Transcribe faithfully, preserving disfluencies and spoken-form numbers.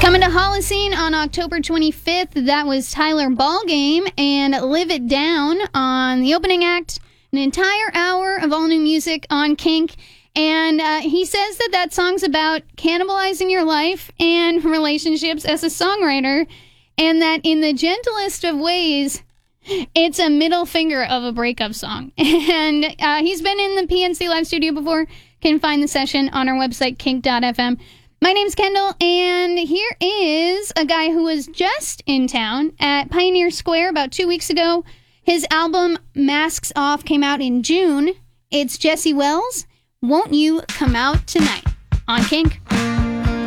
Coming to Holocene on October twenty-fifth, that was Tyler Ballgame and Live It Down on the opening act. An entire hour of all new music on Kink. And uh, he says that that song's about cannibalizing your life and relationships as a songwriter, and that in the gentlest of ways, it's a middle finger of a breakup song. And uh, he's been in the P N C Live studio before. Can find the session on our website, kink dot f m. My name's Kendall, and here is a guy who was just in town at Pioneer Square about two weeks ago. His album, Masks Off, came out in June. It's Jesse Wells. Won't You Come Out Tonight on Kink.